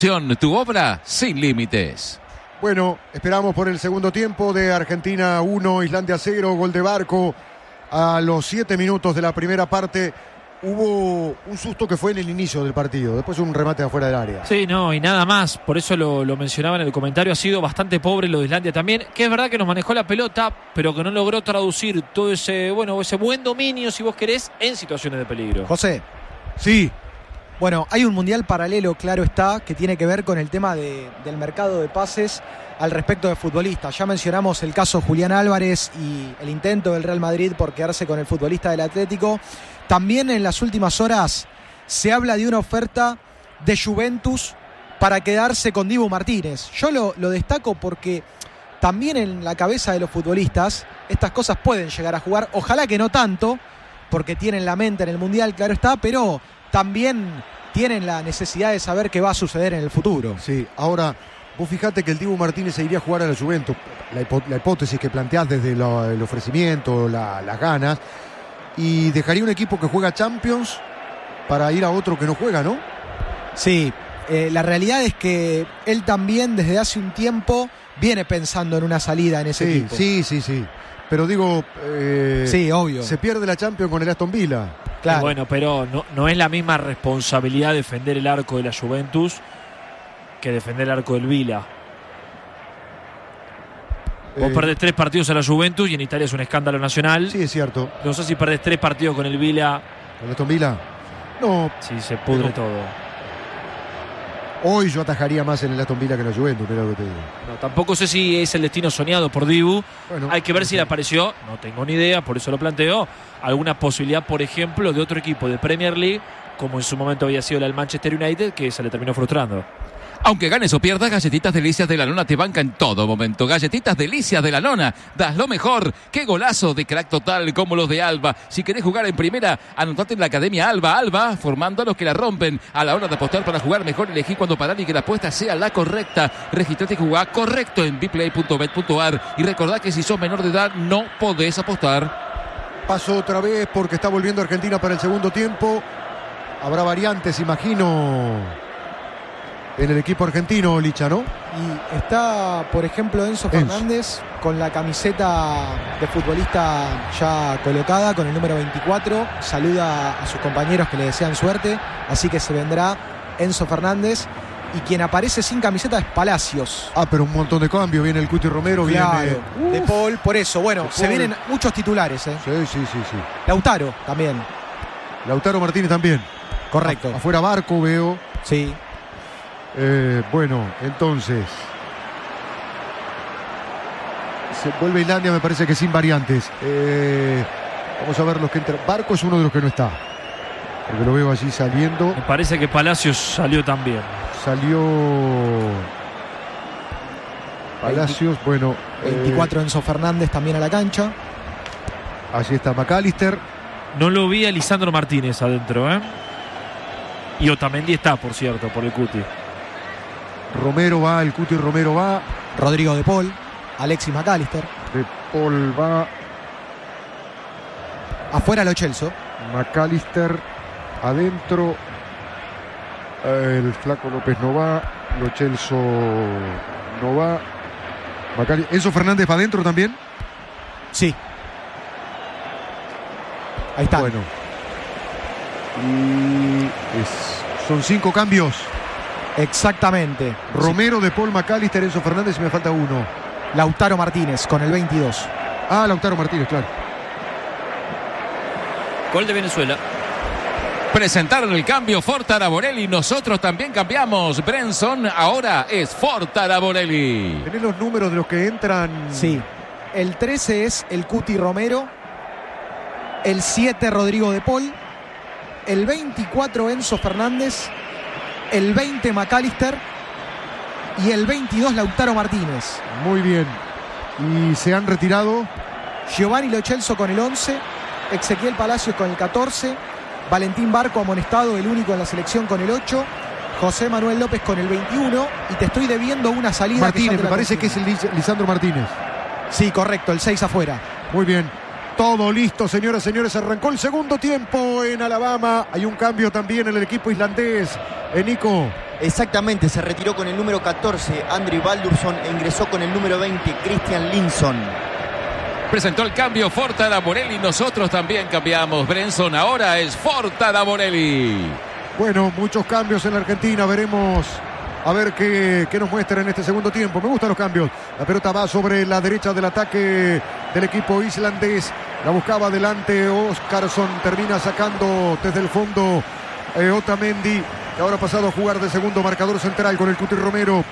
Tu obra sin límites. Bueno, esperamos por el segundo tiempo de Argentina 1, Islandia 0, gol de Barco. A los 7 minutos de la primera parte hubo un susto que fue en el inicio del partido, después un remate de afuera del área. Sí, no, y nada más, por eso lo mencionaba en el comentario, ha sido bastante pobre lo de Islandia también, que es verdad que nos manejó la pelota, pero que no logró traducir todo ese buen dominio, si vos querés, en situaciones de peligro. José. Sí. Bueno, hay un mundial paralelo, claro está, que tiene que ver con el tema del mercado de pases al respecto de futbolistas. Ya mencionamos el caso Julián Álvarez y el intento del Real Madrid por quedarse con el futbolista del Atlético. También en las últimas horas se habla de una oferta de Juventus para quedarse con Dibu Martínez. Yo lo destaco porque también en la cabeza de los futbolistas estas cosas pueden llegar a jugar. Ojalá que no tanto, porque tienen la mente en el mundial, claro está, pero también tienen la necesidad de saber qué va a suceder en el futuro. Sí, ahora vos fijate que el Dibu Martínez se iría a jugar a la Juventus. La hipótesis que planteás desde el ofrecimiento, las ganas, y dejaría un equipo que juega Champions para ir a otro que no juega, ¿no? Sí, la realidad es que él también desde hace un tiempo viene pensando en una salida en ese equipo. Sí. Pero digo, sí, obvio. Se pierde la Champions con el Aston Villa. Claro. Bueno, pero no es la misma responsabilidad defender el arco de la Juventus que defender el arco del Villa. Vos perdés 3 partidos a la Juventus y en Italia es un escándalo nacional. Sí, es cierto. No sé si perdés 3 partidos con el Villa. ¿Con el Aston Villa? No. Sí, se pudre todo. Hoy yo atajaría más en el Aston Villa que en la Juventus, pero lo que te digo. No, tampoco sé si es el destino soñado por Dibu. Bueno, hay que ver si le apareció, no tengo ni idea, por eso lo planteo, alguna posibilidad, por ejemplo, de otro equipo de Premier League, como en su momento había sido el Manchester United, que se le terminó frustrando. Aunque ganes o pierdas, Galletitas Delicias de la Nona te banca en todo momento. Galletitas Delicias de la Nona, das lo mejor. ¡Qué golazo de crack total como los de Alba! Si querés jugar en primera, anotate en la Academia Alba, formando a los que la rompen. A la hora de apostar para jugar mejor, elegí cuando parar y que la apuesta sea la correcta. Registrate y jugá correcto en bplay.bet.ar. Y recordá que si sos menor de edad, no podés apostar. Paso otra vez porque está volviendo Argentina para el segundo tiempo. Habrá variantes, imagino, en el equipo argentino, Licha, ¿no? Y está, por ejemplo, Enzo Fernández con la camiseta de futbolista ya colocada, con el número 24. Saluda a sus compañeros que le desean suerte. Así que se vendrá Enzo Fernández. Y quien aparece sin camiseta es Palacios. Ah, pero un montón de cambios. Viene el Cuti Romero, claro, viene De Paul. Por eso, bueno, se vienen muchos titulares. Sí. Lautaro también. Lautaro Martínez también. Correcto. Afuera Barco, veo. Sí. Bueno, entonces se vuelve Islandia, me parece que sin variantes. Vamos a ver los que entran. Barco es uno de los que no está, porque lo veo allí saliendo. Me parece que Palacios salió también. Salió Palacios, bueno. 24 Enzo Fernández también a la cancha. Allí está McAllister. No lo vi a Lisandro Martínez adentro, Y Otamendi está, por cierto, por el Cuti. Romero va, el Cuti Romero va. Rodrigo De Paul, Alexis McAllister. De Paul va. Afuera Lo Celso. McAllister adentro. El Flaco López no va. Lo Celso no va. ¿Enzo Fernández va adentro también? Sí. Ahí está. Bueno. Y son 5 cambios. Exactamente. Romero, De Paul, McAllister, Enzo Fernández y me falta uno. Lautaro Martínez con el 22. Ah, Lautaro Martínez, claro. Gol de Venezuela. Presentaron el cambio Ford Taraborelli. Nosotros también cambiamos. Brenson ahora es Ford Taraborelli. ¿Tenés los números de los que entran? Sí. El 13 es el Cuti Romero. El 7 Rodrigo De Paul. El 24 Enzo Fernández. El 20 McAllister. Y el 22 Lautaro Martínez. Muy bien. Y se han retirado Giovanni Lo Celso con el 11. Ezequiel Palacios con el 14. Valentín Barco amonestado, el único en la selección, con el 8. José Manuel López con el 21. Y te estoy debiendo una salida. Martínez, me parece que es el Lisandro Martínez. Sí, correcto, el 6 afuera. Muy bien. Todo listo, señoras y señores. Arrancó el segundo tiempo en Alabama. Hay un cambio también en el equipo islandés. Nico. Exactamente, se retiró con el número 14 Andrew Baldursson e ingresó con el número 20 Christian Linson. Presentó el cambio Forta da Morelli. Nosotros también cambiamos. Brenson ahora es Forta da Morelli. Bueno, muchos cambios en la Argentina. Veremos a ver qué nos muestra en este segundo tiempo. Me gustan los cambios. La pelota va sobre la derecha del ataque del equipo islandés. La buscaba adelante Óskarsson. Termina sacando desde el fondo Otamendi, que ahora ha pasado a jugar de segundo marcador central con el Cuti Romero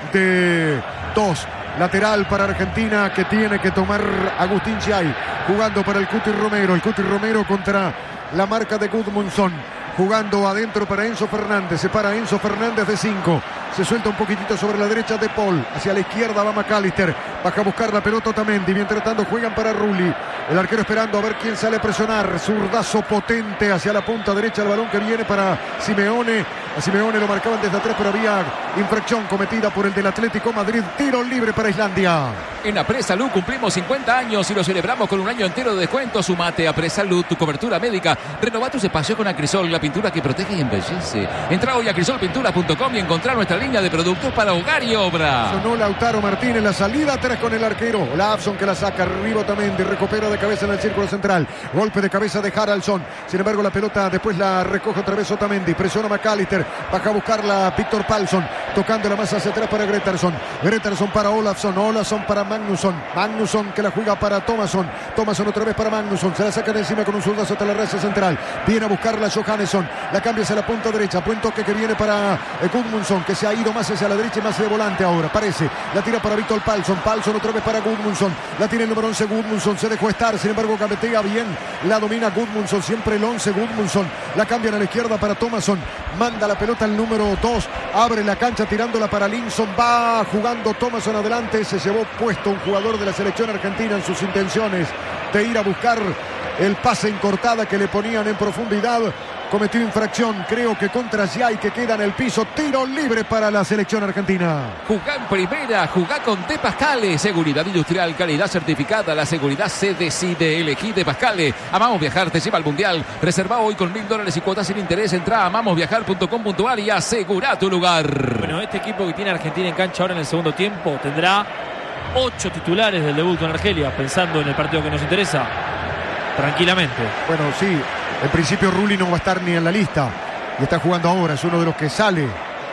de 2. Lateral para Argentina, que tiene que tomar Agustín Giai, jugando para el Cuti Romero. El Cuti Romero contra la marca de Gudmundsson, jugando adentro para Enzo Fernández. Se para Enzo Fernández de 5. Se suelta un poquitito sobre la derecha de Paul. Hacia la izquierda va McAllister. Baja a buscar la pelota Otamendi. Mientras tanto juegan para Rulli. El arquero esperando a ver quién sale a presionar. Zurdazo potente hacia la punta derecha. El balón que viene para Simeone. A Simeone lo marcaban desde atrás, pero había infracción cometida por el del Atlético Madrid. Tiro libre para Islandia. En Apresalud cumplimos 50 años y lo celebramos con un año entero de descuento. Sumate a Apresalud, tu cobertura médica. Renová tus espacios con Acrisol, la pintura que protege y embellece. Entra hoy a acrisolpintura.com y encontrá nuestra línea de productos para hogar y obra. Sonó Lautaro Martínez, la salida atrás con el arquero. Olafsson que la saca, arriba Otamendi, recupera de cabeza en el círculo central. Golpe de cabeza de Haraldsson. Sin embargo, la pelota después la recoge otra vez Otamendi. Presiona McAllister. Baja a buscarla Víctor Palsson. Tocando la masa hacia atrás para Gretarsson. Gretarsson para Olafsson. Olafsson para Magnusson. Magnusson que la juega para Thomasson. Thomasson otra vez para Magnusson. Se la saca de encima con un zurdazo hasta la raza central. Viene a buscarla Johannesson. La cambia hacia la punta derecha. Buen toque que viene para Gudmundsson, que se ha ido más hacia la derecha y más de volante ahora. Parece. La tira para Víctor Palsson. Palsson otra vez para Gudmundsson. La tiene el número 11 Gudmundsson. Se dejó estar. Sin embargo, cabetea bien. La domina Gudmundsson. Siempre el 11 Gudmundsson. La cambian a la izquierda para Thomasson. Manda la pelota al número 2. Abre la cancha tirándola para Linson. Va jugando Thomasson adelante. Se llevó puesto un jugador de la selección argentina en sus intenciones de ir a buscar el pase en cortada que le ponían en profundidad. Cometió infracción, creo que contra Giai, que queda en el piso. Tiro libre para la selección argentina. Jugá en primera, jugá con De Pascale. Seguridad industrial, calidad certificada. La seguridad se decide. Elegí De Pascale. Amamos Viajar, te lleva al Mundial. Reserva hoy con $1.000 y cuotas sin interés. Entra a amamosviajar.com.ar y asegura tu lugar. Bueno, este equipo que tiene Argentina en cancha ahora en el segundo tiempo tendrá 8 titulares del debut con Argelia, pensando en el partido que nos interesa. Tranquilamente. Bueno, sí. En principio Rulli no va a estar ni en la lista. Y está jugando ahora, es uno de los que sale.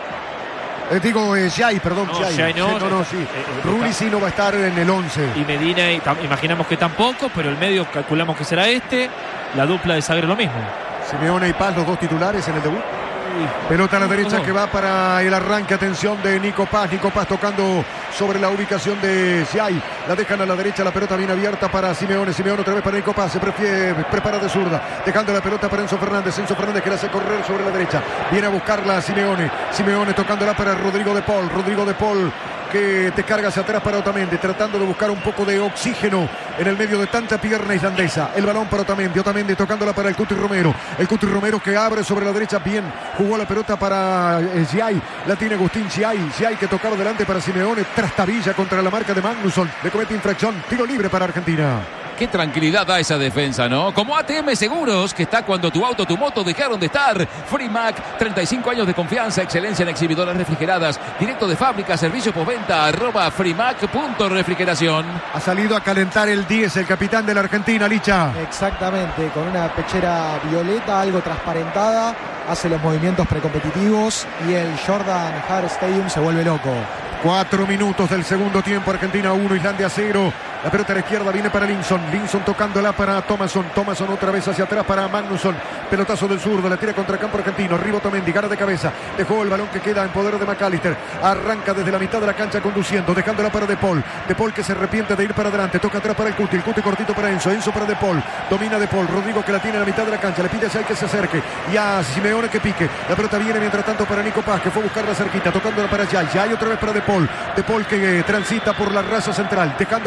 Giai, perdón. No, Giai no, sí. Rulli sí no va a estar en el 11. Y Medina, imaginamos que tampoco, pero el medio calculamos que será este. La dupla de zaguero lo mismo. Simeone y Paz, los dos titulares en el debut. Pelota a la derecha que va para el arranque. Atención de Nico Paz. Nico Paz tocando sobre la ubicación de Giai. La dejan a la derecha. La pelota bien abierta para Simeone. Simeone otra vez para Nico Paz. Se prepara de zurda. Dejando la pelota para Enzo Fernández. Enzo Fernández que la hace correr sobre la derecha. Viene a buscarla a Simeone. Simeone tocándola para Rodrigo de Paul. Rodrigo de Paul que te carga hacia atrás para Otamendi, tratando de buscar un poco de oxígeno en el medio de tanta pierna islandesa. El balón para Otamendi. Otamendi tocándola para el Cuti Romero. El Cuti Romero que abre sobre la derecha. Bien, jugó la pelota para Giai. La tiene Agustín Giai. Giai que tocaba delante para Simeone. Trastabilla contra la marca de Magnusson. Le comete infracción. Tiro libre para Argentina. Qué tranquilidad da esa defensa, ¿no? Como ATM Seguros, que está cuando tu auto, tu moto dejaron de estar. Freemac, 35 años de confianza, excelencia en exhibidoras refrigeradas, directo de fábrica, servicio postventa, @freemac.refrigeración. Ha salido a calentar el 10, el capitán de la Argentina, Licha. Exactamente, con una pechera violeta, algo transparentada, hace los movimientos precompetitivos y el Jordan Hare Stadium se vuelve loco. 4 minutos del segundo tiempo, Argentina 1, Islandia 0. La pelota a la izquierda viene para Linson. Linson tocándola para Thomasson. Thomasson otra vez hacia atrás para Magnusson. Pelotazo del zurdo, la tira contra el campo argentino. Arriba Otamendi, gana de cabeza. Dejó el balón que queda en poder de McAllister. Arranca desde la mitad de la cancha conduciendo, dejándola para De Paul. De Paul que se arrepiente de ir para adelante. Toca atrás para el Cuti. El Cuti cortito para Enzo. Enzo para De Paul. Domina De Paul. Rodrigo que la tiene en la mitad de la cancha. Le pide a Giai que se acerque. Y a Simeone que pique. La pelota viene mientras tanto para Nico Paz, que fue a buscarla cerquita. Tocándola para Giai. Giai otra vez para De Paul. De Paul que transita por la raza central. Dejando para el Cuti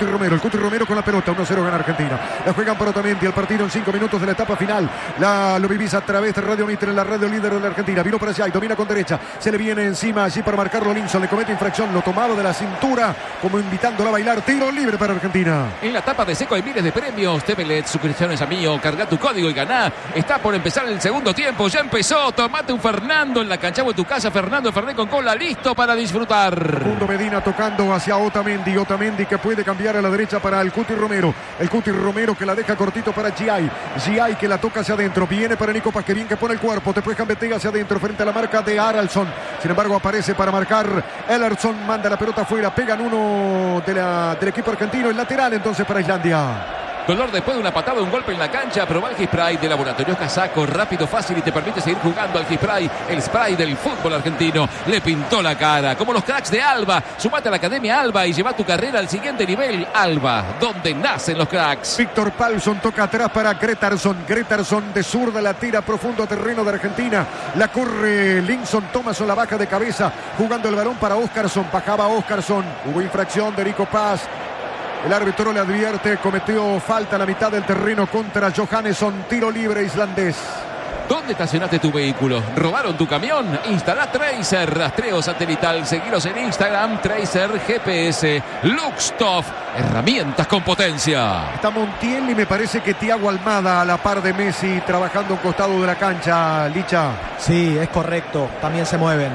Cuti Romero. El Cuti Romero con la pelota. 1-0 gana Argentina. La juegan por Otamendi. El partido en 5 minutos de la etapa final. Lo vivís a través de Radio Mitre, en la radio líder de la Argentina. Vino para allá y domina con derecha. Se le viene encima allí para marcarlo Linson. Le comete infracción. Lo tomado de la cintura como invitándolo a bailar. Tiro libre para Argentina. En la tapa de Seco hay miles de premios. Tevelet, suscripciones a mío. Carga tu código y ganá. Está por empezar el segundo tiempo. Ya empezó. Tomate un Fernando en la cancha o en tu casa. Fernando Fernet con cola. Listo para disfrutar. Mundo Medina tocando hacia Otamendi. Otamendi que puede cambiar a la derecha para el Cuti Romero. El Cuti Romero que la deja cortito para Giai. Giai que la toca hacia adentro. Viene para Nico Paz, que bien que pone el cuerpo. Después gambetea hacia adentro frente a la marca de Haraldsson. Sin embargo aparece para marcar Ellerson. Manda la pelota afuera. Pegan uno del equipo argentino. El lateral entonces para Islandia. Dolor después de una patada, un golpe en la cancha. Probá el G-Spray de Laboratorios Casaco. Rápido, fácil y te permite seguir jugando al G-Spray. El spray del fútbol argentino. Le pintó la cara. Como los cracks de Alba. Sumate a la Academia Alba y lleva tu carrera al siguiente nivel. Alba, donde nacen los cracks. Viktor Palsson toca atrás para Gretarsson. Gretarsson de zurda la tira profundo a terreno de Argentina. La corre Linson Thomasson, la baja de cabeza. Jugando el balón para Óskarsson. Bajaba Óskarsson. Hubo infracción de Nico Paz. El árbitro le advierte, cometió falta a la mitad del terreno contra Johannesson, tiro libre islandés. ¿Dónde estacionaste tu vehículo? ¿Robaron tu camión? Instalá Tracer, rastreo satelital, seguiros en Instagram, Tracer GPS, Luxtoff, herramientas con potencia. Está Montiel y me parece que Thiago Almada a la par de Messi trabajando a un costado de la cancha, Licha. Sí, es correcto, también se mueven.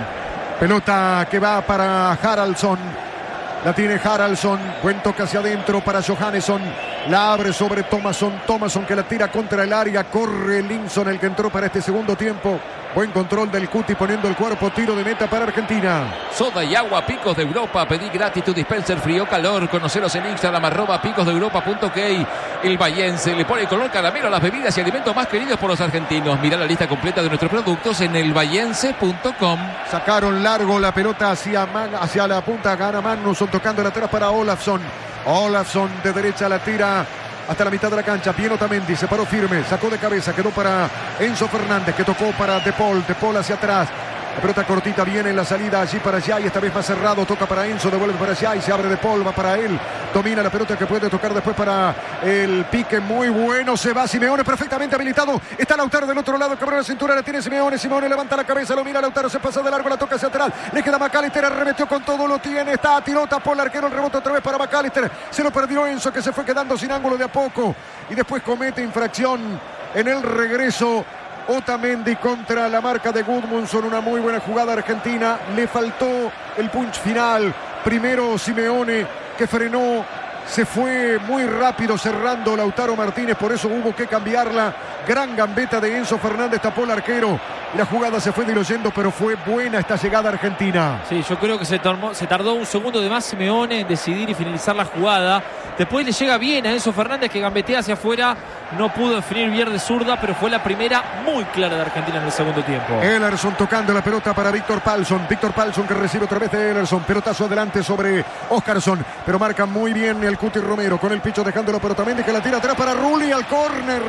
Pelota que va para Haraldsson. La tiene Haraldsson, buen toque hacia adentro para Johannesson, la abre sobre Thomasson, Thomasson que la tira contra el área, corre Linson, el que entró para este segundo tiempo, buen control del Cuti poniendo el cuerpo, tiro de meta para Argentina. Soda y agua Picos de Europa, pedí gratis tu dispenser frío calor, conoceros en Instagram @picosdeeuropa.ok. El Vallense le pone color caramelo a las bebidas y alimentos más queridos por los argentinos. Mirá la lista completa de nuestros productos en elvallense.com. Sacaron largo la pelota hacia la punta, gana Magnusson tocando atrás para Olafsson. Olafsson de derecha la tira hasta la mitad de la cancha. Bien Otamendi, se paró firme, sacó de cabeza, quedó para Enzo Fernández, que tocó para De Paul hacia atrás. La pelota cortita viene en la salida allí para Giai, esta vez más cerrado, toca para Enzo, devuelve para Giai, se abre De Paul, va para él, domina la pelota que puede tocar después para el pique, muy bueno, se va Simeone perfectamente habilitado, está Lautaro del otro lado, cabrón la cintura, la tiene Simeone levanta la cabeza, lo mira Lautaro, se pasa de largo, la toca hacia atrás, le queda McAllister, arremetió con todo, lo tiene, está, tiró, tapó el arquero, el rebote otra vez para McAllister, se lo perdió Enzo que se fue quedando sin ángulo de a poco y después comete infracción en el regreso. Otamendi contra la marca de Gudmundsson, una muy buena jugada argentina, le faltó el punch final, primero Simeone que frenó, se fue muy rápido cerrando Lautaro Martínez, por eso hubo que cambiarla, gran gambeta de Enzo Fernández, tapó el arquero, la jugada se fue diluyendo, pero fue buena esta llegada argentina. Sí, yo creo que se tardó un segundo de más Simeone en decidir y finalizar la jugada. Después le llega bien a Enzo Fernández que gambetea hacia afuera. No pudo definir bien de zurda, pero fue la primera muy clara de Argentina en el segundo tiempo. Ellerson tocando la pelota para Viktor Palsson. Viktor Palsson que recibe otra vez de Ellerson. Pelotazo adelante sobre Óskarsson. Pero marca muy bien el Cuti Romero con el picho dejándolo para Otamendi que la tira atrás para Rulli al córner.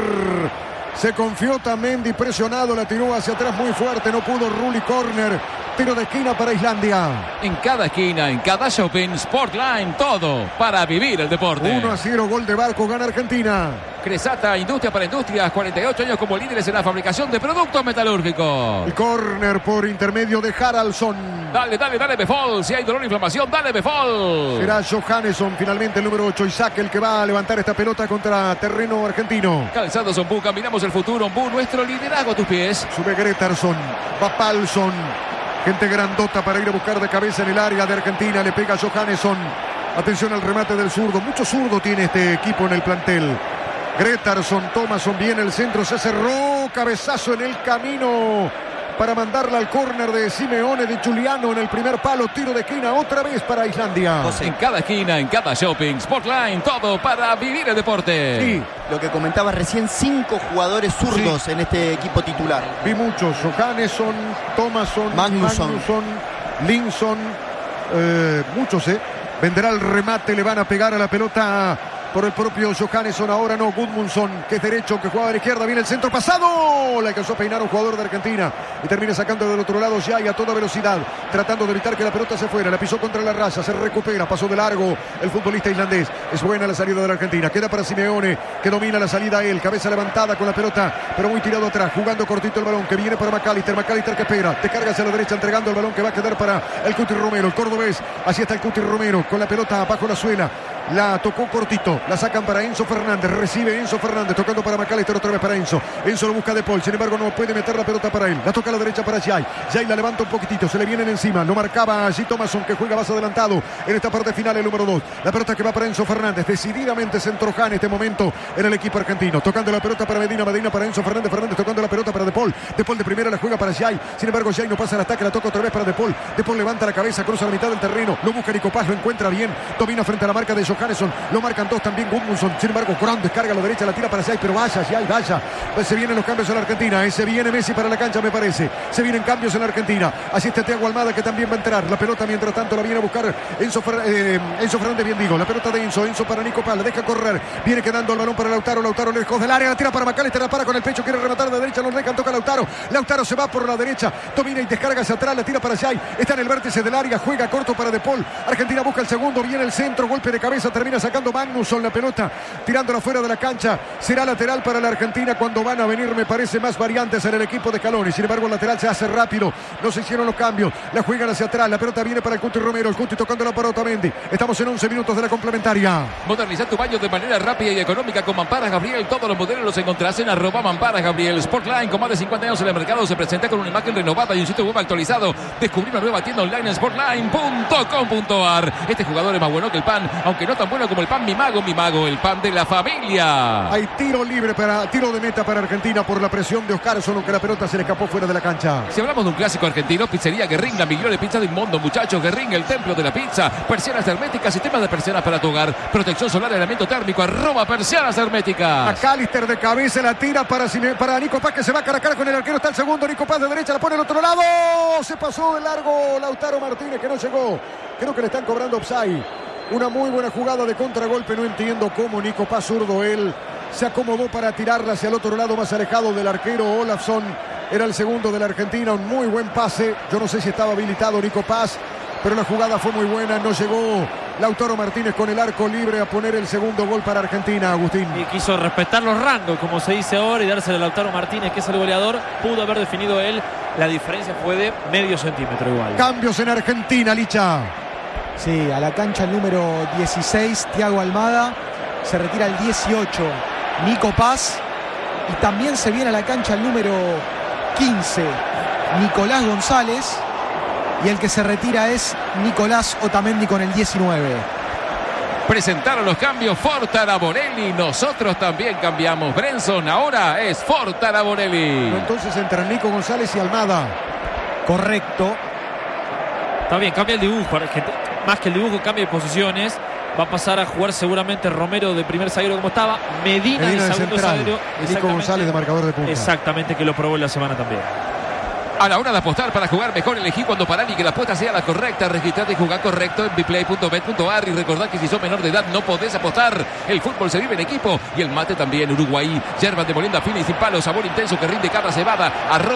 Se confió Otamendi, presionado, la tiró hacia atrás muy fuerte, no pudo Rulli, córner, tiro de esquina para Islandia. En cada esquina, en cada shopping, Sportline, todo para vivir el deporte. 1-0, gol de Barco, gana Argentina. Cresata, Industria para Industrias, 48 años como líderes en la fabricación de productos metalúrgicos. El córner por intermedio de Haraldsson. Dale, Befol, si hay dolor o inflamación, dale Befol. Será Johannesson, finalmente el número 8, Isaac, el que va a levantar esta pelota contra terreno argentino. Calzado Ombú, caminamos el futuro, Ombú, nuestro liderazgo a tus pies. Sube Gretarsson, va Palsson, gente grandota para ir a buscar de cabeza en el área de Argentina, le pega Johannesson. Atención al remate del zurdo, mucho zurdo tiene este equipo en el plantel. Gretarsson, Thomasson, viene el centro, se cerró, cabezazo en el camino para mandarla al córner de Simeone, de Giuliano en el primer palo, tiro de esquina otra vez para Islandia. En cada esquina, en cada shopping, Sportline, todo para vivir el deporte. Sí. Lo que comentaba recién, 5 jugadores zurdos en este equipo titular. Vi muchos, Johannesson, Thomasson, Magnusson, Linson, muchos, vendrá el remate, le van a pegar a la pelota por el propio Johannesson. Ahora no, Gudmundsson, que es derecho, que juega a la izquierda. Viene el centro pasado. Le alcanzó a peinar un jugador de Argentina. Y termina sacando del otro lado ya y a toda velocidad. Tratando de evitar que la pelota se fuera. La pisó contra la raya. Se recupera. Pasó de largo el futbolista islandés. Es buena la salida de la Argentina. Queda para Simeone, que domina la salida él. Cabeza levantada con la pelota, pero muy tirado atrás. Jugando cortito el balón, que viene para McAllister. McAllister que espera. Te carga hacia la derecha entregando el balón que va a quedar para el Cuti Romero. El cordobés. Así está el Cuti Romero con la pelota bajo la suela. La tocó cortito, la sacan para Enzo Fernández, recibe Enzo Fernández, tocando para McAllister, otra vez para Enzo. Enzo lo busca De Paul, sin embargo no puede meter la pelota para él. La toca a la derecha para Jai. Jai la levanta un poquitito, se le vienen encima. Lo marcaba allí Thomasson, que juega más adelantado en esta parte final, el número 2. La pelota que va para Enzo Fernández, decididamente centroja en este momento en el equipo argentino. Tocando la pelota para Medina, Medina para Enzo Fernández, Fernández tocando la pelota para De Paul. De Paul de primera la juega para Jai. Sin embargo Jai no pasa el ataque, la toca otra vez para De Paul. De Paul levanta la cabeza, cruza la mitad del terreno. Lo busca Nico Paz, lo encuentra bien. Domina frente a la marca de Johannesson. Lo marcan dos también Gudmundsson. Sin embargo, Corán descarga a la derecha, la tira para Jai, pero vaya, Jai, vaya. Pues se vienen los cambios en la Argentina. Se viene Messi para la cancha, me parece. Se vienen cambios en la Argentina. Así está Thiago Almada, que también va a entrar. La pelota, mientras tanto, la viene a buscar Enzo Fernández, bien digo. La pelota de Enzo. Enzo para Nico Paz, la deja correr. Viene quedando el balón para Lautaro. Lautaro lejos del área, la tira para McAllister, la para con el pecho, quiere rematar de derecha, no dejan, toca Lautaro. Lautaro se va por la derecha, domina y descarga hacia atrás, la tira para Jai. Está en el vértice del área, juega corto para De Paul. Argentina busca el segundo, viene el centro, golpe de cabeza, termina sacando Magnusson la pelota, tirándola fuera de la cancha. Será lateral para la Argentina cuando van a venir, me parece, más variantes en el equipo de Scaloni. Sin embargo, el lateral se hace rápido, no se hicieron los cambios, la juegan hacia atrás, la pelota viene para el Cuti Romero, el Cuti tocándola para Otamendi. Estamos en 11 minutos de la complementaria. Moderniza tu baño de manera rápida y económica con Mamparas Gabriel. Todos los modelos los encontrarás en @Mamparas Gabriel. Sportline, con más de 50 años en el mercado, se presenta con una imagen renovada y un sitio web actualizado. Descubrí una nueva tienda online en sportline.com.ar. Este jugador es más bueno que el pan, aunque no tan bueno como el pan Mi Mago, el pan de la familia. Hay tiro libre tiro de meta para Argentina por la presión de Oscarsson, aunque la pelota se le escapó fuera de la cancha. Si hablamos de un clásico argentino, Pizzería Guerrín, la migliore pizza del mundo, muchachos. Guerrín, el templo de la pizza. Persianas herméticas, sistemas de persianas para tu hogar, protección solar, aislamiento térmico, @persianas herméticas. McAllister de cabeza, la tira para Nico Paz, que se va cara a cara con el arquero. Está el segundo, Nico Paz de derecha, la pone al otro lado. Se pasó de largo Lautaro Martínez, que no llegó. Creo que le están cobrando offside. Una muy buena jugada de contragolpe. No entiendo cómo Nico Paz, zurdo él, se acomodó para tirarla hacia el otro lado, más alejado del arquero Olafsson. Era el segundo de la Argentina. Un muy buen pase. Yo no sé si estaba habilitado Nico Paz, pero la jugada fue muy buena. No llegó Lautaro Martínez con el arco libre a poner el segundo gol para Argentina, Agustín. Y quiso respetar los rangos, como se dice ahora, y dárselo a Lautaro Martínez, que es el goleador. Pudo haber definido él. La diferencia fue de medio centímetro igual. Cambios en Argentina, Licha. Sí, a la cancha el número 16, Thiago Almada. Se retira el 18, Nico Paz. Y también se viene a la cancha el número 15, Nicolás González. Y el que se retira es Nicolás Otamendi con el 19. Presentaron los cambios Fortara Bonelli. Nosotros también cambiamos. Brenson ahora es Fortara Bonelli. Entonces entran Nico González y Almada. Correcto. Está bien, cambia el dibujo. Más que el dibujo, cambia de posiciones. Va a pasar a jugar seguramente Romero de primer zaguero como estaba. Medina de segundo zaguero. Nico González de marcador de punta. Exactamente, que lo probó en la semana también. A la hora de apostar para jugar mejor, elegí cuando parar y que la apuesta sea la correcta. Registrate y jugar correcto en bplay.bet.ar. Y recordad que si sos menor de edad no podés apostar. El fútbol se vive en equipo y el mate también. Uruguay, yerbas de molienda fina y sin palo, sabor intenso que rinde cabra cebada.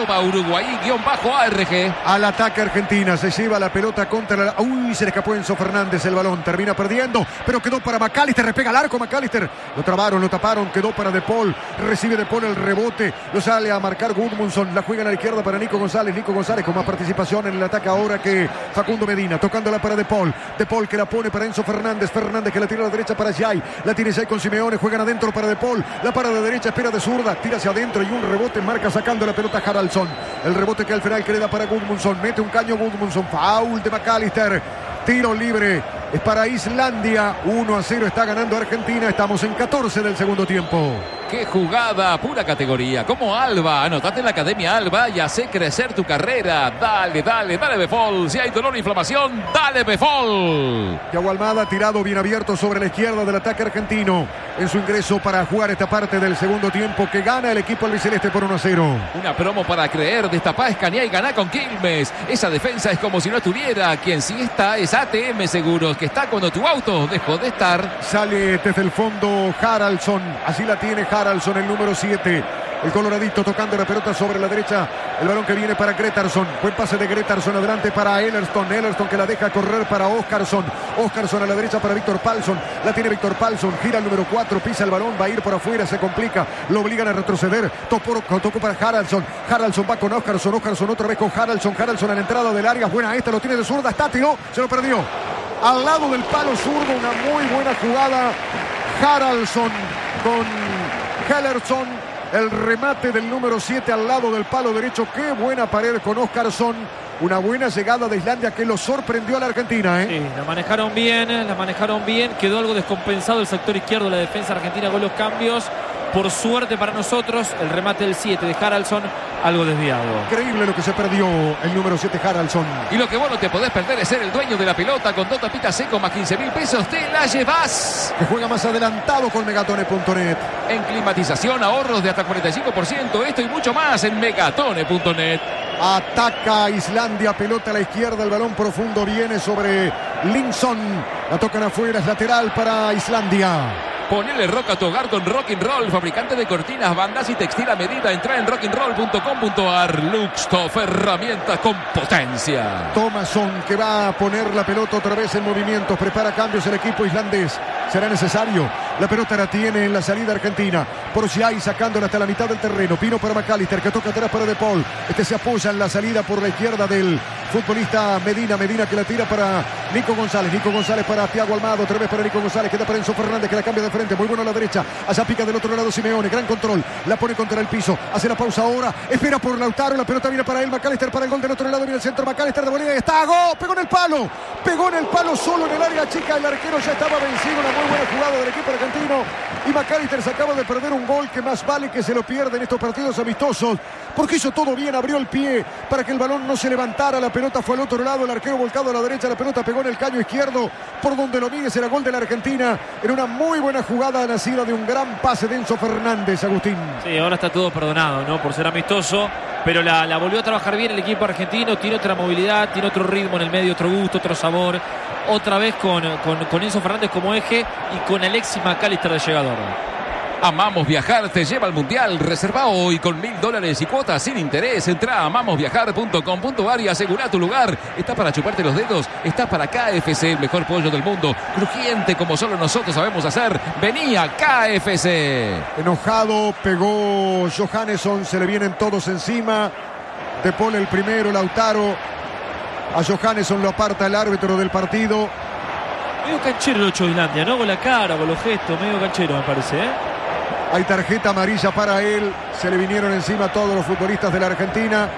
@Uruguay_ARG. Al ataque Argentina, se lleva la pelota contra la... Uy, se le escapó Enzo Fernández el balón, termina perdiendo, pero quedó para McAllister, repega al arco McAllister. Lo trabaron, lo taparon, quedó para De Paul. Recibe De Paul el rebote, lo sale a marcar Gudmundsson. La juega a la izquierda para Nico González. Nico González con más participación en el ataque ahora que Facundo Medina, tocándola para De Paul. De Paul que la pone para Enzo Fernández. Fernández que la tira a la derecha para Jai. La tiene Jai con Simeone, juegan adentro para De Paul. La para de derecha, espera de zurda, tira hacia adentro y un rebote marca sacando la pelota Haraldsson. El rebote que al final queda para Gudmundsson. Mete un caño Gudmundsson. Foul de McAllister. Tiro libre. Es para Islandia. 1-0 está ganando Argentina. Estamos en 14 del segundo tiempo. ¡Qué jugada! Pura categoría. Como Alba. Anotate en la Academia Alba y hace crecer tu carrera. Dale, dale, dale Befol. Si hay dolor o inflamación, dale Befol. Thiago Almada tirado bien abierto sobre la izquierda del ataque argentino. En su ingreso para jugar esta parte del segundo tiempo que gana el equipo albiceleste por 1-0. Una promo para creer. Destapá, escanea y ganá con Quilmes. Esa defensa es como si no estuviera. Quien sí está es ATM Seguros, que está cuando tu auto dejó de estar. Sale desde el fondo Haraldsson. Así la tiene Haraldsson, el número 7. El coloradito tocando la pelota sobre la derecha. El balón que viene para Gretarsson. Buen pase de Gretarsson adelante para Ellerston. Ellerston que la deja correr para Óskarsson. Óskarsson a la derecha para Viktor Palsson. La tiene Viktor Palsson. Gira el número 4. Pisa el balón. Va a ir por afuera. Se complica. Lo obligan a retroceder. Tocó para Haraldsson. Haraldsson va con Óskarsson. Óskarsson otra vez con Haraldsson. Haraldsson a la entrada del área. Buena esta. Lo tiene de zurda. Está, tiró. Se lo perdió. Al lado del palo zurdo. Una muy buena jugada. Haraldsson con Hellersson. El remate del número 7 al lado del palo derecho. Qué buena pared con Óskarsson. Una buena llegada de Islandia que lo sorprendió a la Argentina. Sí, la manejaron bien. Quedó algo descompensado el sector izquierdo de la defensa argentina con los cambios. Por suerte para nosotros, el remate del 7 de Haraldsson, algo desviado. Increíble lo que se perdió el número 7 Haraldsson. Y lo que vos no te podés perder es ser el dueño de la pelota. Con 2 tapitas seco más 15.000 pesos, te la llevas. Que juega más adelantado con megatone.net. En climatización, ahorros de hasta 45%. Esto y mucho más en megatone.net. Ataca Islandia, pelota a la izquierda, el balón profundo viene sobre Linson. La tocan afuera, es lateral para Islandia. Ponele rock a tu hogar con Rock'n'Roll, fabricante de cortinas, bandas y textil a medida. Entra en rock'n'roll.com.ar. Luxtoff, herramientas con potencia. Thomasson que va a poner la pelota otra vez en movimiento. Prepara cambios el equipo islandés. Será necesario. La pelota la tiene en la salida argentina. Porciay sacándola hasta la mitad del terreno. Pino para McAllister que toca atrás para De Paul. Este se apoya en la salida por la izquierda del futbolista Medina. Medina que la tira para Nico González. Nico González para Thiago Almada. Otra vez para Nico González. Queda para Enzo Fernández que la cambia de frente. Muy bueno a la derecha. Allá pica del otro lado Simeone. Gran control. La pone contra el piso. Hace la pausa ahora. Espera por Lautaro. La pelota viene para él. McAllister para el gol del otro lado. Viene el centro. McAllister de Bolivia. Está. ¡Gol! Pegó en el palo. Pegó en el palo solo en el área chica. El arquero ya estaba vencido. Una muy buena jugada del equipo argentino. Y McAllister se acaba de perder un gol que más vale que se lo pierda en estos partidos amistosos. Porque hizo todo bien. Abrió el pie para que el balón no se levantara. La pelota fue al otro lado. El arquero volcado a la derecha. La pelota pegó en el caño izquierdo. Por donde lo mide será gol de la Argentina. En una muy buena jugada nacida de un gran pase de Enzo Fernández, Agustín. Sí, ahora está todo perdonado, ¿no? Por ser amistoso. Pero la volvió a trabajar bien el equipo argentino. Tiene otra movilidad, tiene otro ritmo en el medio, otro gusto, otro sabor. Otra vez con Enzo Fernández como eje y con Alexis McAllister de llegador. Amamos Viajar te lleva al Mundial. Reserva hoy con $1.000 y cuotas sin interés. Entra a amamosviajar.com.ar y asegura tu lugar. ¿Estás para chuparte los dedos? Estás para KFC, el mejor pollo del mundo. Crujiente como solo nosotros sabemos hacer. Vení a KFC. Enojado, pegó Johannesson. Se le vienen todos encima. De Paul el primero, Lautaro. A Johannesson lo aparta el árbitro del partido. Medio canchero el 8 de Islandia, ¿no? Con la cara, con los gestos. Medio canchero me parece, ¿eh? Hay tarjeta amarilla para él. Se le vinieron encima todos los futbolistas de la Argentina.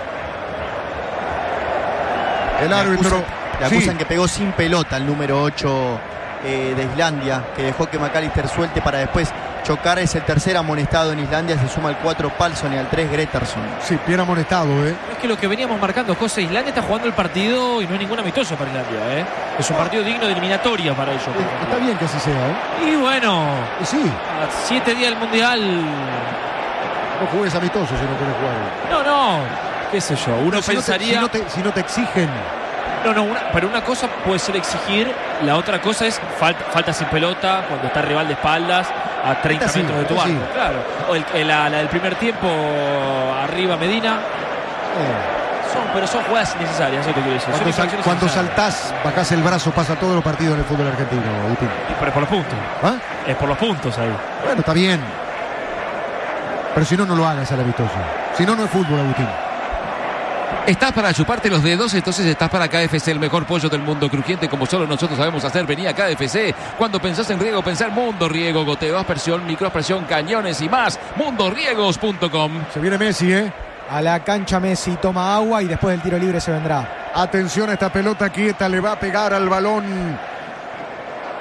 El árbitro. Le acusan que pegó sin pelota el número 8 de Islandia, que dejó que McAllister suelte para después chocar. Es el tercer amonestado en Islandia. Se suma al 4 Palsson y al 3 Gretarsson. Sí, bien amonestado, ¿eh? Es que lo que veníamos marcando, José, Islandia está jugando el partido y no hay ningún amistoso para Islandia, ¿eh? Es un partido digno de eliminatoria para ellos. Está bien que así sea, ¿eh? Y bueno, Y sí, a 7 días del Mundial. no juegues amistoso si no quieres jugar. No, qué sé yo. Uno Si pensaría. no te exigen. Pero una cosa puede ser exigir, la otra cosa es falta sin pelota cuando está el rival de espaldas a 30 Esta sí, metros de tu esta arco. sí. Claro. O la del primer tiempo arriba Medina. Son jugadas innecesarias, eso te quiero decir. Cuando saltás, bajás el brazo, pasa todos los partidos en el fútbol argentino, Agustín. Pero es por los puntos. ¿Ah? Es por los puntos ahí. Bueno, está bien. Pero si no, no lo hagas al amistoso. Si no, no es fútbol, Agustín. ¿Estás para chuparte los dedos? Entonces estás para KFC, el mejor pollo del mundo, crujiente como solo nosotros sabemos hacer. Vení a KFC. Cuando pensás en riego, pensá en Mundo Riego. Goteo, aspersión, microaspersión, cañones y más. mundoriegos.com. Se viene Messi, ¿eh? A la cancha Messi, toma agua y después del tiro libre se vendrá. Atención a esta pelota quieta, le va a pegar al balón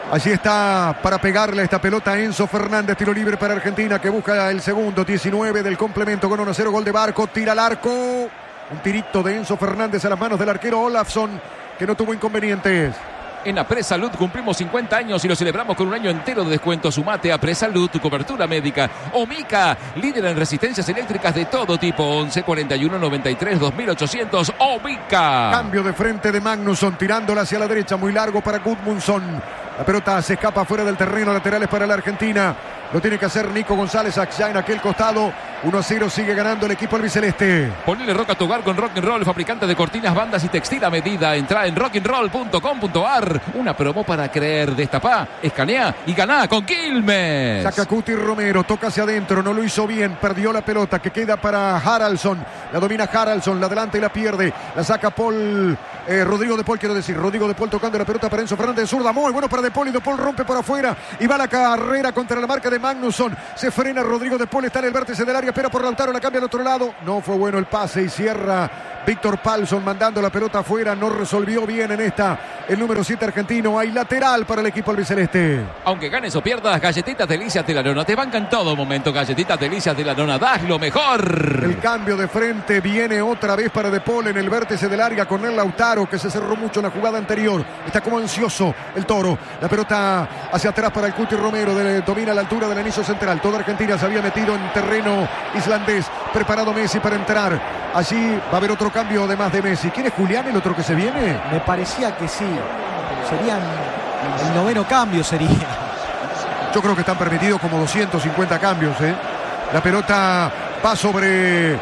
Allí está para pegarle esta pelota Enzo Fernández, tiro libre para Argentina que busca el segundo, 19 del complemento con 1-0, gol de Barco, tira al arco. Un tirito de Enzo Fernández a las manos del arquero Olafsson, que no tuvo inconvenientes. En Apresalud cumplimos 50 años y lo celebramos con un año entero de descuento. Sumate a Apresalud, tu cobertura médica. Omica, líder en resistencias eléctricas de todo tipo. 11 41 93 2800. Omica. Cambio de frente de Magnusson, tirándola hacia la derecha, muy largo para Gudmundsson. La pelota se escapa fuera del terreno, laterales para la Argentina. Lo tiene que hacer Nico González allá en aquel costado. 1-0, sigue ganando el equipo albiceleste. Ponle rock a tu hogar con Rock'n'Roll, fabricante de cortinas, bandas y textil a medida. Entra en rock'n'roll.com.ar. Una promo para creer. Destapá, escanea y ganá con Quilmes. Saca Cuti Romero, toca hacia adentro, no lo hizo bien, perdió la pelota que queda para Haraldsson. La domina Haraldsson, la adelanta y la pierde. La saca Paul, Rodrigo de Paul, quiero decir. Rodrigo de Paul tocando la pelota para Enzo Fernández de zurda. Muy bueno para de Paul y de Paul rompe por afuera. Y va la carrera contra la marca de Magnusson. Se frena Rodrigo de Paul, está en el vértice del área, espera por Lautaro, la cambia al otro lado. No fue bueno el pase y cierra Víctor Palsson mandando la pelota afuera. No resolvió bien en esta el número 7 argentino. Hay lateral para el equipo albiceleste. Aunque ganes o pierdas, Galletitas Delicias de la Nona te bancan en todo momento. Galletitas Delicias de la Nona, das lo mejor. El cambio de frente viene otra vez para De Paul en el vértice del área con el Lautaro, que se cerró mucho en la jugada anterior. Está como ansioso el Toro. La pelota hacia atrás para el Cuti Romero, domina a la altura del anillo central. Toda Argentina se había metido en terreno islandés. Preparado Messi para entrar. Allí va a haber otro cambio además de Messi. ¿Quién es Julián, el otro que se viene? Me parecía que sí. Serían el noveno cambio sería. Yo creo que están permitidos como 250 cambios. La pelota va sobre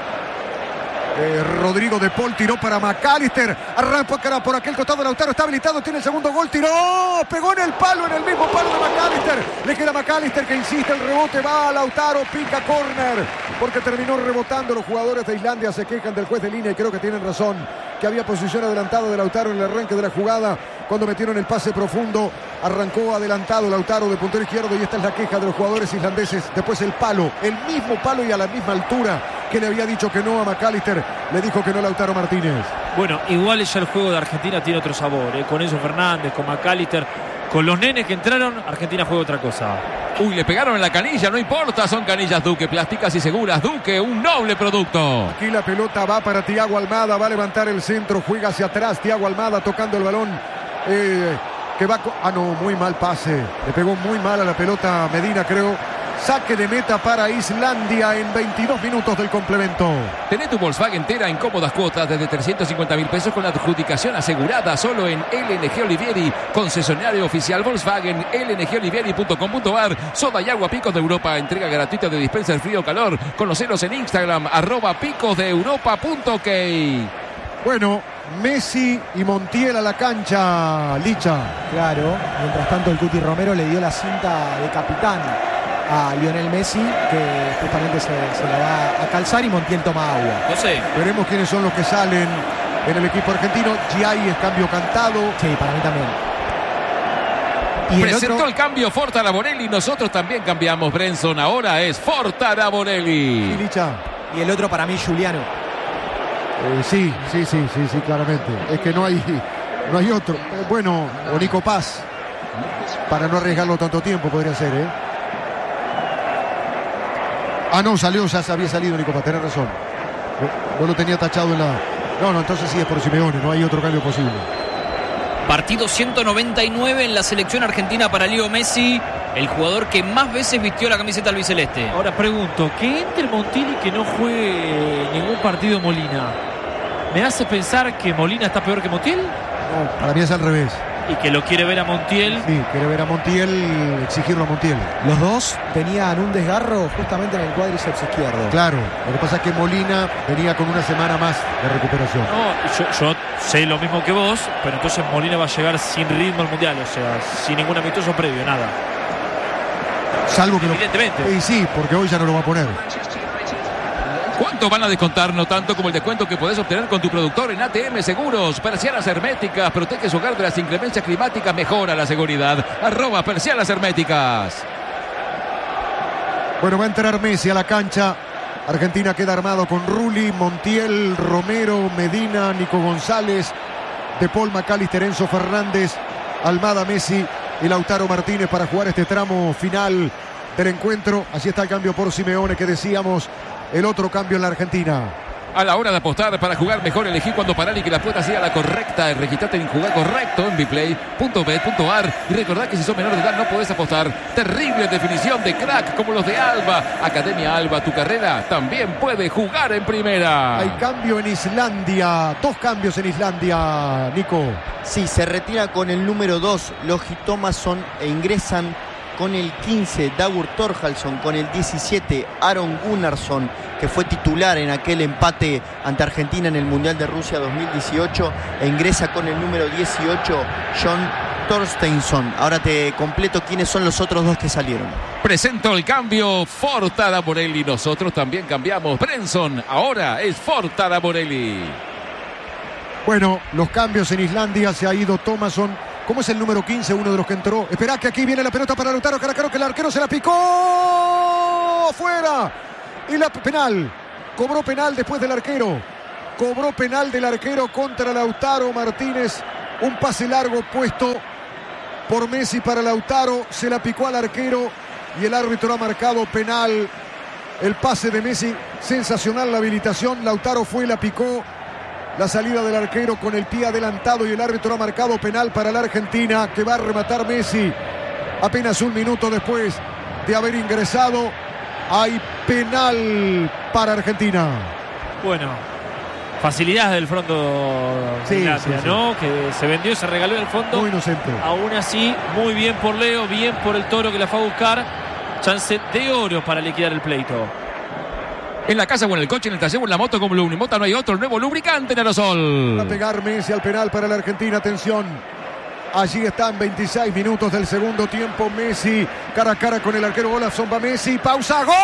Rodrigo de Paul, tiró para McAllister, arranca por aquel costado, Lautaro está habilitado, tiene el segundo gol, tiró, pegó en el palo, en el mismo palo de McAllister, le queda McAllister que insiste, el rebote va a Lautaro, pica córner, porque terminó rebotando. Los jugadores de Islandia se quejan del juez de línea y creo que tienen razón, que había posición adelantada de Lautaro en el arranque de la jugada, cuando metieron el pase profundo, arrancó adelantado Lautaro de puntero izquierdo y esta es la queja de los jugadores islandeses. Después el palo, el mismo palo y a la misma altura que le había dicho que no a McAllister, le dijo que no Lautaro Martínez. Bueno, igual ya el juego de Argentina tiene otro sabor, con Enzo Fernández, con McAllister, con los nenes que entraron, Argentina juega otra cosa. Uy, le pegaron en la canilla, no importa, son canillas Duque, plásticas y seguras. Duque, un noble producto. Aquí la pelota va para Thiago Almada, va a levantar el centro, juega hacia atrás, Thiago Almada tocando el balón. Que va, muy mal pase, le pegó muy mal a la pelota Medina, creo. Saque de meta para Islandia en 22 minutos del complemento. Tené tu Volkswagen Tera en cómodas cuotas desde 350.000 pesos con la adjudicación asegurada solo en LNG Olivieri, concesionario oficial Volkswagen, lngolivieri.com.ar. Soda y agua Picos de Europa, entrega gratuita de dispenser frío o calor. Conoceros en Instagram, @picosdeeuropa.ok. Bueno, Messi y Montiel a la cancha, Licha. Claro, mientras tanto el Cuti Romero le dio la cinta de capitán a Lionel Messi, que justamente se la va a calzar, y Montiel toma agua. José. Veremos quiénes son los que salen en el equipo argentino. Giai es cambio cantado. Sí, para mí también. Y presentó el cambio Fortara-Bonelli, nosotros también cambiamos, Brenson, ahora es Fortara-Bonelli. Sí, Licha. Y el otro para mí, Giuliano. Sí, claramente. Es que no hay otro. Bueno, o Nico Paz, para no arriesgarlo tanto tiempo, podría ser, no, salió, ya había salido Nico Paz, tenés razón. No lo tenía tachado en la... No, entonces sí es por Simeone, no hay otro cambio posible. Partido 199 en la selección argentina para Leo Messi, el jugador que más veces vistió la camiseta albiceleste. Ahora pregunto, que entre Montiel y que no juegue ningún partido Molina, ¿me hace pensar que Molina está peor que Montiel? No, para mí es al revés. Y que lo quiere ver a Montiel. Sí, quiere ver a Montiel, exigirlo a Montiel. Los dos tenían un desgarro justamente en el cuádriceps izquierdo. Claro, lo que pasa es que Molina venía con una semana más de recuperación. No, yo sé lo mismo que vos, pero entonces Molina va a llegar sin ritmo al Mundial, o sea, sin ningún amistoso previo, nada. Salvo que evidentemente. Sí, porque hoy ya no lo va a poner. ¿Cuánto van a descontar? No tanto como el descuento que podés obtener con tu productor en ATM Seguros. Persianas herméticas, protege su hogar de las inclemencias climáticas, mejora la seguridad. @persianas herméticas. Bueno, va a entrar Messi a la cancha. Argentina queda armado con Rulli, Montiel, Romero, Medina, Nico González, De Paul, McAllister, Enzo Fernández, Almada, Messi y Lautaro Martínez para jugar este tramo final del encuentro. Así está el cambio por Simeone, que decíamos, el otro cambio en la Argentina. A la hora de apostar para jugar mejor, elegí cuando parar y que la apuesta sea la correcta. Registrate en Jugar Correcto en bplay.bet.ar y recordad que si sos menor de edad no podés apostar. Terrible definición de crack como los de Alba. Academia Alba, tu carrera también puede jugar en primera. Hay cambio en Islandia, 2 cambios en Islandia, Nico. Sí, se retira con el número 2 Logi Thomasson e ingresan con el 15 Dagur Thorhallsson, con el 17 Aron Gunnarsson, que fue titular en aquel empate ante Argentina en el Mundial de Rusia 2018, e ingresa con el número 18 John Torsteinsson. Ahora te completo quiénes son los otros 2 que salieron. Presento el cambio, Fortara Morelli. Nosotros también cambiamos. Brenson ahora es Fortara Morelli. Bueno, los cambios en Islandia, se ha ido Thomasson. ¿Cómo es el número 15? Uno de los que entró. Esperá que aquí viene la pelota para Lautaro, que el arquero se la picó. ¡Fuera! Y la penal. Cobró penal después del arquero. Cobró penal del arquero contra Lautaro Martínez. Un pase largo puesto por Messi para Lautaro. Se la picó al arquero y el árbitro ha marcado penal. El pase de Messi, sensacional la habilitación. Lautaro fue y la picó. La salida del arquero con el pie adelantado y el árbitro ha marcado penal para la Argentina, que va a rematar Messi apenas un minuto después de haber ingresado. Hay penal para Argentina. Bueno, facilidades del fondo de Islandia, ¿no? Que se vendió, se regaló en el fondo. Muy inocente. Aún así, muy bien por Leo, bien por el Toro que la fue a buscar. Chance de oro para liquidar el pleito. En la casa o en el coche, en el taller o en la moto, como Lunimota, no hay otro. El nuevo lubricante en aerosol. Va a pegar Messi al penal para la Argentina. Atención. Allí están 26 minutos del segundo tiempo. Messi cara a cara con el arquero. Olafsson, va Messi. Pausa. ¡Gol!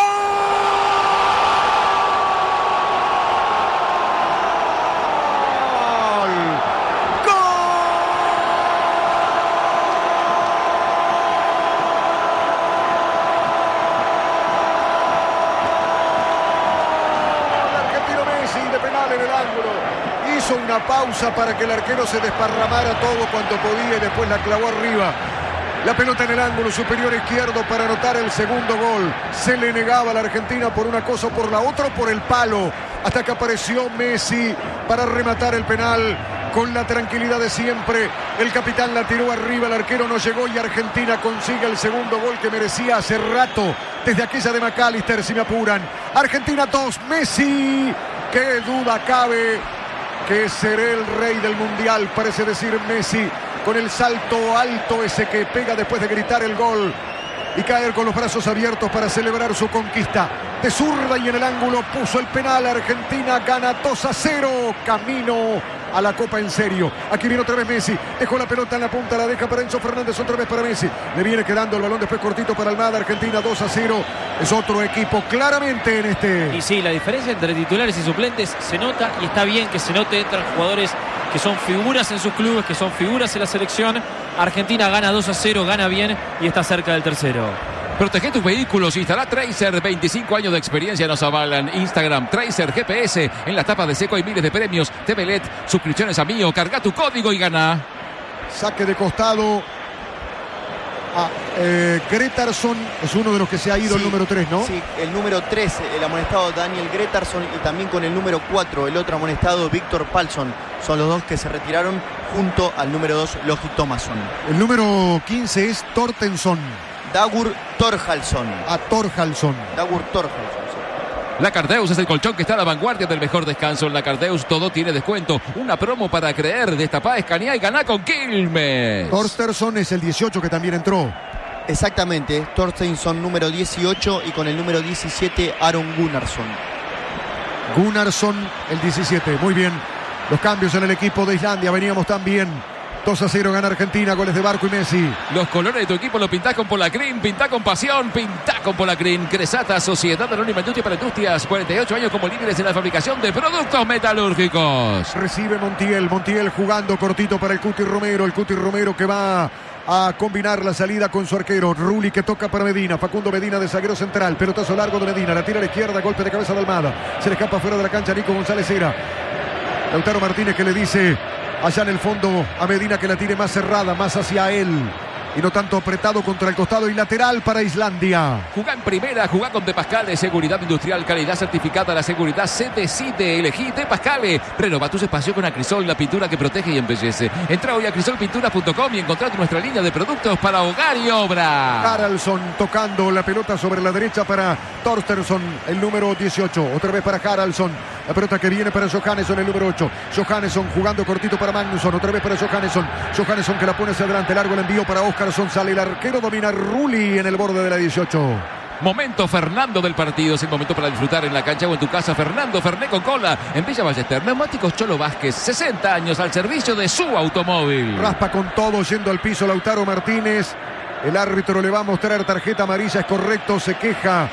Una pausa para que el arquero se desparramara todo cuanto podía y después la clavó arriba. La pelota en el ángulo superior izquierdo para anotar el segundo gol. Se le negaba a la Argentina por una cosa o por la otra, por el palo, hasta que apareció Messi para rematar el penal con la tranquilidad de siempre. El capitán la tiró arriba, el arquero no llegó y Argentina consigue el segundo gol que merecía hace rato, desde aquella de McAllister, si me apuran. Argentina 2, Messi. Qué duda cabe que seré el rey del mundial, parece decir Messi, con el salto alto ese que pega después de gritar el gol y caer con los brazos abiertos para celebrar su conquista. De zurda y en el ángulo puso el penal. Argentina gana 2-0, camino a la Copa en serio. Aquí viene otra vez Messi, dejó la pelota en la punta, la deja para Enzo Fernández, otra vez para Messi, le viene quedando el balón después cortito para Almada. Argentina 2-0, es otro equipo claramente en este. Y sí, la diferencia entre titulares y suplentes se nota, y está bien que se note. Entran jugadores que son figuras en sus clubes, que son figuras en la selección. Argentina gana 2-0, gana bien y está cerca del tercero. Protege tus vehículos, instala Tracer, 25 años de experiencia nos avalan. Instagram, Tracer GPS, en las tapas de Seco hay miles de premios. TV LED, suscripciones a Mío, carga tu código y gana. Saque de costado Gretarsson es uno de los que se ha ido, sí, el número 3, ¿no? Sí, el número 3, el amonestado Daniel Gretarsson, y también con el número 4, el otro amonestado Viktor Palsson. Son los dos que se retiraron junto al número 2, Logi Thomasson. El número 15 es Torsteinsson. Dagur Thorhallsson. Thorhallsson. Dagur Thorhallsson. La Cardeus es el colchón que está a la vanguardia del mejor descanso. En la Cardeus todo tiene descuento. Una promo para creer. Destapá, escaneá y ganá con Quilmes. Torsteinsson es el 18 que también entró. Exactamente, Torsteinsson número 18 y con el número 17 Aron Gunnarsson. Gunnarsson el 17, muy bien. Los cambios en el equipo de Islandia, veníamos tan bien. 2-0 gana Argentina, goles de Barco y Messi. Los colores de tu equipo los pintás con Polacrin, pintá con pasión, pintá con Polacrin. Cresata, Sociedad Anónima Industria para Industrias, 48 años como líderes en la fabricación de productos metalúrgicos. Recibe Montiel jugando cortito para el Cuti Romero que va a combinar la salida con su arquero. Rulli que toca para Medina, Facundo Medina de zaguero central, pelotazo largo de Medina, la tira a la izquierda, golpe de cabeza de Almada, se le escapa fuera de la cancha Nico González Era. Lautaro Martínez que le dice allá en el fondo a Medina que la tire más cerrada, más hacia él. y no tanto apretado contra el costado y lateral para Islandia. Jugá en primera, jugá con De Pascale, seguridad industrial, calidad certificada, la seguridad se decide. Elegí De Pascale. Renova tus espacios con Acrisol, la pintura que protege y embellece. Entra hoy a acrisolpinturas.com y encontrá nuestra línea de productos para hogar y obra. Haraldsson tocando la pelota sobre la derecha para Thorstensson, el número 18. Otra vez para Haraldsson. La pelota que viene para Johannesson, el número 8. Johannesson jugando cortito para Magnusson. Otra vez para Johannesson. Johannesson que la pone hacia adelante. Largo el envío para Óskarsson. Sale el arquero. Domina Rulli en el borde de la 18. Momento Fernando del partido. Es el momento para disfrutar en la cancha o en tu casa. Fernando Ferné con cola. En Villa Ballester. Neumáticos Cholo Vázquez. 60 años al servicio de su automóvil. Raspa con todo yendo al piso Lautaro Martínez. El árbitro le va a mostrar tarjeta amarilla. Es correcto. Se queja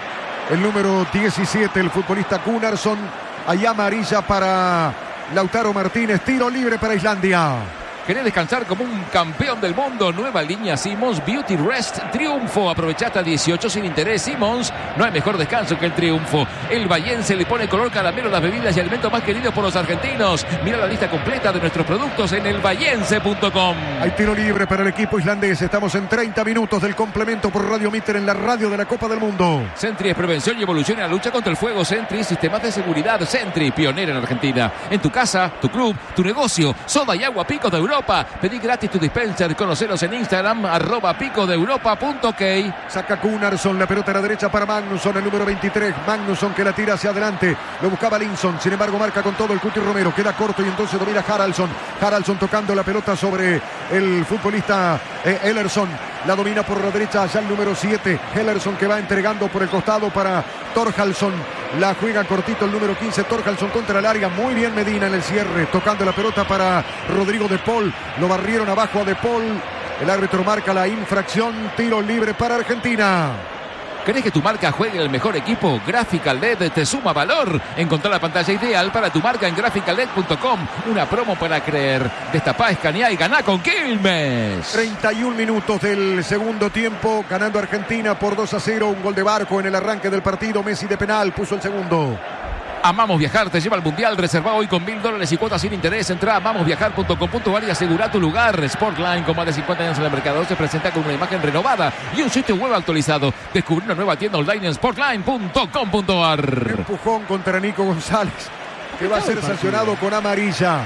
el número 17. El futbolista Gunnarsson. Allá amarilla para Lautaro Martínez. Tiro libre para Islandia. ¿Querés descansar como un campeón del mundo? Nueva línea Simmons Beauty Rest Triunfo. Aprovechate a 18 sin interés. Simmons, no hay mejor descanso que el triunfo. El vallense le pone color caramelo a las bebidas y alimentos más queridos por los argentinos. Mira la lista completa de nuestros productos en elvallense.com. Hay tiro libre para el equipo islandés. Estamos en 30 minutos del complemento por Radio Mitter en la radio de la Copa del Mundo. Sentry es prevención y evolución en la lucha contra el fuego. Sentry, sistemas de seguridad. Sentry, pionera en Argentina. En tu casa, tu club, tu negocio. Soda y agua Pico de Europa. Pedí gratis tu dispenser. Conoceros en Instagram, @picodeuropa.ok. Saca Gunnarsson, la pelota a la derecha para Magnusson, el número 23. Magnusson que la tira hacia adelante. Lo buscaba Linson, sin embargo marca con todo el Cuti Romero. Queda corto y entonces domina Haraldsson. Haraldsson tocando la pelota sobre el futbolista Ellersson. La domina por la derecha allá el número 7. Ellersson que va entregando por el costado para Thorhallsson. La juega cortito el número 15. Thorhallsson contra el área. Muy bien Medina en el cierre. Tocando la pelota para Rodrigo de Paul. Lo barrieron abajo a de Paul. El árbitro marca la infracción. Tiro libre para Argentina. ¿Querés que tu marca juegue en el mejor equipo? Graphical LED te suma valor. Encontrá la pantalla ideal para tu marca en graphicalled.com. Una promo para creer. Destapá, escaneá y ganá con Quilmes. 31 minutos del segundo tiempo. Ganando Argentina por 2-0. Un gol de Barco en el arranque del partido. Messi de penal puso el segundo. Amamos Viajar te lleva al Mundial. Reserva hoy con $1.000 y cuotas sin interés. Entra a amamosviajar.com.ar y asegura tu lugar. Sportline, con más de 50 años en el mercado, se presenta con una imagen renovada y un sitio web actualizado. Descubre una nueva tienda online en sportline.com.ar. Empujón contra Nico González, que va a ser sancionado con amarilla.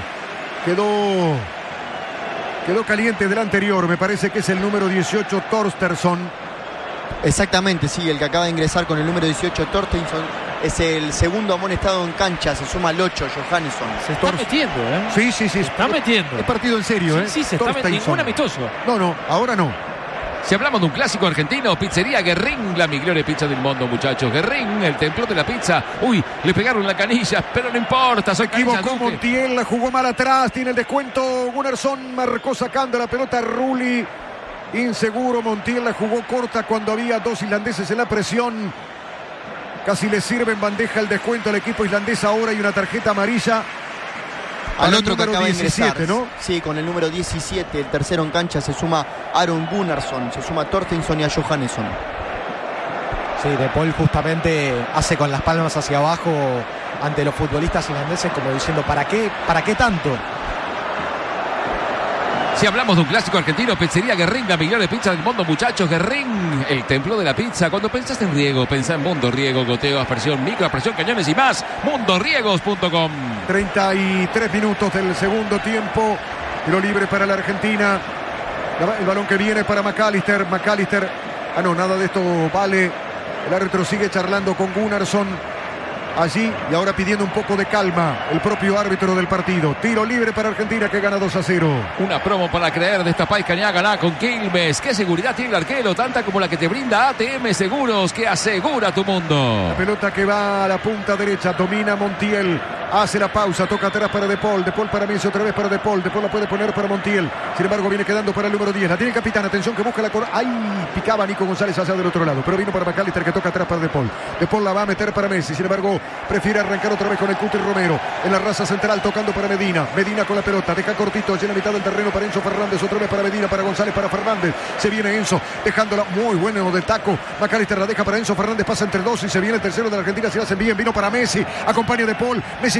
Quedó caliente del anterior. Me parece que es el número 18, Thorstensson. Exactamente, sí, el que acaba de ingresar con el número 18, Thorstensson. Es el segundo amonestado en cancha, se suma al 8, Johannesson. Se está metiendo, ¿eh? Sí. Se está metiendo. Es partido en serio, ¿eh? Sí, se está metiendo. Ningún amistoso. No, ahora no. Si hablamos de un clásico argentino, Pizzería Guerrín, la migliore pizza del mundo, muchachos. Guerrín, el templo de la pizza. Uy, le pegaron la canilla, pero no importa. Se equivocó Montiel, la jugó mal atrás, tiene el descuento. Gunnarsson marcó sacando la pelota a Rulli. Inseguro, Montiel la jugó corta cuando había dos islandeses en la presión. Casi le sirve en bandeja el descuento al equipo islandés. Ahora hay una tarjeta amarilla al otro que acaba 17, de ingresar, ¿no? Sí, con el número 17, el tercero en cancha, se suma Aron Gunnarsson, se suma a Thorstensson y a Johannesson. Sí, De Paul justamente hace con las palmas hacia abajo ante los futbolistas islandeses, como diciendo, ¿para qué tanto? Si hablamos de un clásico argentino, Pizzería Guerrín, la migliore pizza del mundo, muchachos. Guerrín, el templo de la pizza. Cuando pensás en riego, pensá en Mundo Riego, goteo, aspersión, micro, aspersión, cañones y más. mundoriegos.com. 33 minutos del segundo tiempo. Tiro libre para la Argentina. El balón que viene para McAllister. Nada de esto vale. El árbitro sigue charlando con Gunnarsson allí y ahora pidiendo un poco de calma el propio árbitro del partido. Tiro libre para Argentina que gana 2-0. Una promo para creer. Destapá, escaneá, ganá con Quilmes. ¿Qué seguridad tiene el arquero? Tanta como la que te brinda ATM Seguros, que asegura tu mundo. La pelota que va a la punta derecha. Domina Montiel. Hace la pausa. Toca atrás para De Paul. De Paul para Messi. Otra vez para De Paul. De Paul la puede poner para Montiel. Sin embargo viene quedando para el número 10. La tiene el capitán. Atención que busca la corona. ¡Ay! Picaba Nico González hacia del otro lado. Pero vino para McAllister que toca atrás para De Paul. De Paul la va a meter para Messi. Sin embargo prefiere arrancar otra vez con el Cuti Romero. En la raza central tocando para Medina. Medina con la pelota. Deja cortito. Allí en la mitad del terreno para Enzo Fernández. Otra vez para Medina. Para González. Para Fernández. Se viene Enzo. Dejándola muy bueno de taco. McAllister la deja para Enzo Fernández. Pasa entre dos y se viene el tercero de la Argentina. Se la hacen bien. Vino para Messi. Acompaña De Paul. Messi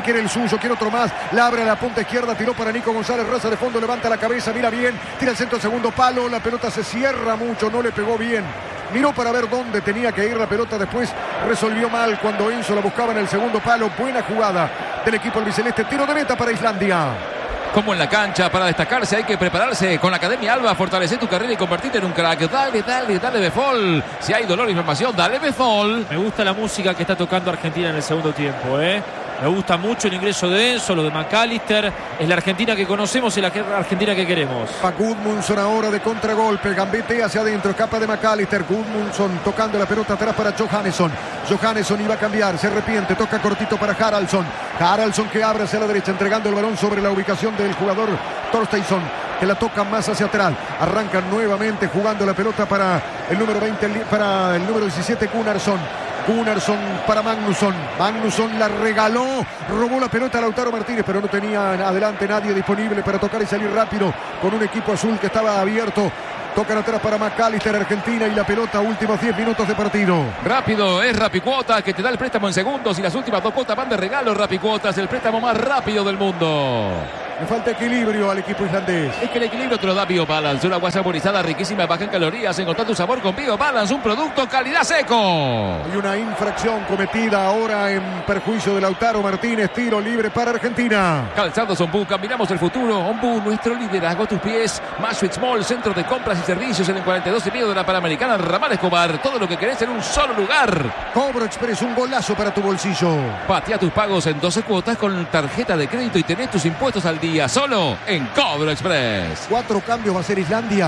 quiere el suyo, quiere otro más. La abre a la punta izquierda, tiró para Nico González, raza de fondo, levanta la cabeza, mira bien, tira el centro al segundo palo, la pelota se cierra mucho, no le pegó bien. Miró para ver dónde tenía que ir la pelota, después resolvió mal cuando Enzo la buscaba en el segundo palo. Buena jugada del equipo albiceleste, tiro de meta para Islandia. Como en la cancha, para destacarse hay que prepararse con la Academia Alba, fortalecer tu carrera y convertirte en un crack. Dale Befol. Si hay dolor e inflamación, dale Befol. Me gusta la música que está tocando Argentina en el segundo tiempo, Me gusta mucho el ingreso de Enzo, lo de McAllister. Es la Argentina que conocemos y la Argentina que queremos. Pa Gudmundsson ahora de contragolpe, gambete hacia adentro, escapa de McAllister. Gudmundsson tocando la pelota atrás para Johannesson. Johannesson iba a cambiar, se arrepiente, toca cortito para Haraldsson. Haraldsson que abre hacia la derecha, entregando el balón sobre la ubicación del jugador Torsteinsson, que la toca más hacia atrás. Arranca nuevamente jugando la pelota para el número 20, para el número 17, Gunnarsson. Gunnarsson para Magnusson. Magnusson la regaló, robó la pelota a Lautaro Martínez, pero no tenía adelante nadie disponible para tocar y salir rápido con un equipo azul que estaba abierto. Tocan atrás para McAllister, Argentina, y la pelota, últimos 10 minutos de partido. Rápido, es Rapicuotas que te da el préstamo en segundos y las últimas 2 cuotas van de regalo. Rapicuotas, el préstamo más rápido del mundo. Le falta equilibrio al equipo islandés. Es que el equilibrio te lo da BioBalance, una agua saborizada, riquísima, baja en calorías. Encontrar tu sabor con BioBalance, un producto calidad seco. Hay una infracción cometida ahora en perjuicio de Lautaro Martínez. Tiro libre para Argentina. Calzados Ombú, caminamos el futuro. Ombú, nuestro liderazgo a tus pies. Maswitz Mall, centro de compras y servicios en el 42 y medio de la Panamericana, Ramal Escobar. Todo lo que querés en un solo lugar. Cobro Express, un golazo para tu bolsillo. Patea tus pagos en 12 cuotas con tarjeta de crédito y tenés tus impuestos al día. Solo en Cobro Express. 4 cambios va a hacer Islandia.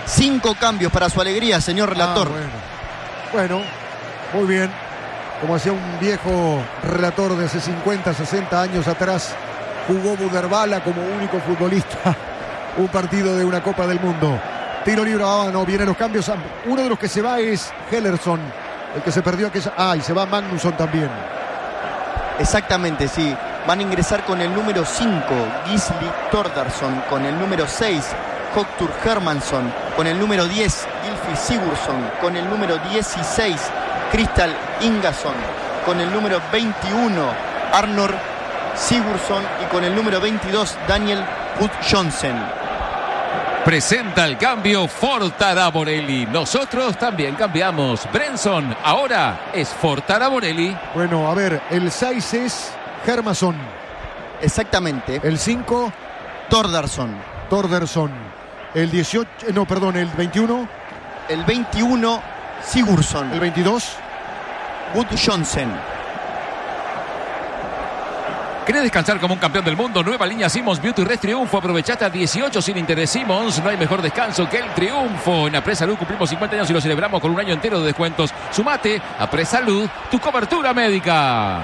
5 cambios para su alegría, señor relator. Bueno, muy bien. Como hacía un viejo relator de hace 50, 60 años atrás, jugó Buderbala como único futbolista un partido de una Copa del Mundo. Tiro libre, no, vienen los cambios. Uno de los que se va es Hellersson, el que se perdió aquella. Y se va Magnusson también. Exactamente, sí. Van a ingresar con el número 5, Gisli Thordarson, con el número 6, Högtur Hermansson, con el número 10, Gylfi Sigurdsson, con el número 16, Kristall Ingason, con el número 21, Arnor Sigurdsson, y con el número 22, Daniel Gudjohnsen. Presenta el cambio Fortara-Borelli. Nosotros también cambiamos. Brenson ahora es Fortara-Borelli. Bueno, a ver, el 6 es Hermansson. Exactamente. El 5, Thordarson. El 18, no, perdón, el 21. El 21, Sigurdsson. El 22, Gudjohnsen. ¿Querés descansar como un campeón del mundo? Nueva línea Simmons Beauty Rest Triunfo. Aprovechaste a 18 sin interés Simmons. No hay mejor descanso que el triunfo. En Apresalud cumplimos 50 años y lo celebramos con un año entero de descuentos. Sumate a Apresalud, tu cobertura médica.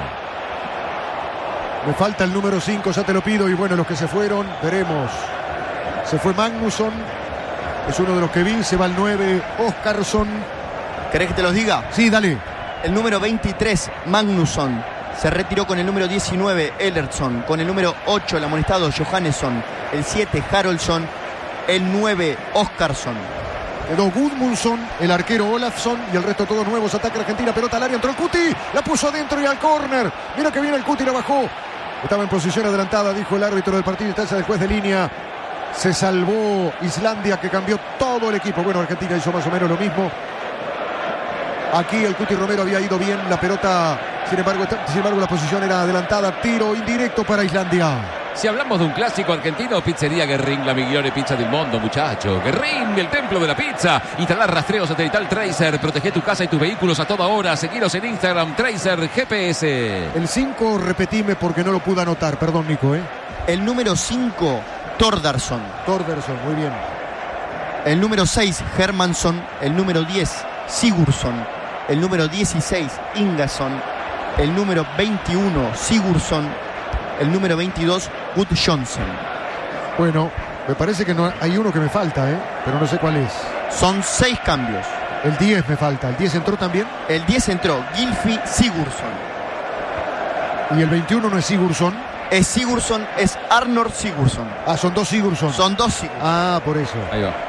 Me falta el número 5, ya te lo pido. Y bueno, los que se fueron, veremos. Se fue Magnusson, es uno de los que vi. Se va el 9, Óskarsson. ¿Querés que te los diga? Sí, dale. El número 23, Magnusson. Se retiró con el número 19, Ellertsson. Con el número 8, el amonestado Johannesson. El 7, Haraldsson. El 9, Óskarsson. Quedó Gudmundsson, el arquero Olafsson y el resto todos nuevos. Ataque Argentina, pelota al área, entró el Cuti, la puso adentro y al córner. Mira que viene el Cuti, la bajó. Estaba en posición adelantada, dijo el árbitro del partido, instancia del juez de línea. Se salvó Islandia, que cambió todo el equipo. Bueno, Argentina hizo más o menos lo mismo. Aquí el Cuti Romero había ido bien, la pelota, sin embargo la posición era adelantada. Tiro indirecto para Islandia. Si hablamos de un clásico argentino, Pizzería Guerrín, la migliore pizza del mundo, muchacho. Guerrín, el templo de la pizza. Instalar rastreo satelital Tracer. Protege tu casa y tus vehículos a toda hora. Seguiros en Instagram, Tracer GPS. El 5, repetime porque no lo pude anotar. Perdón, Nico, El número 5, Thordarson. Muy bien. El número 6, Hermansson. El número 10, Sigurdsson. El número 16, Ingason. El número 21, Sigurdsson. El número 22, Gudjohnsen. Bueno, me parece que no hay uno que me falta, pero no sé cuál es. Son 6 cambios. El 10 me falta. ¿El 10 entró también? El 10 entró, Gylfi Sigurdsson. ¿Y el 21 no es Sigurdsson? Es Sigurdsson, es Arnor Sigurdsson. Son 2 Sigurdsson. Son 2 Sigurdsson. Por eso. Ahí va.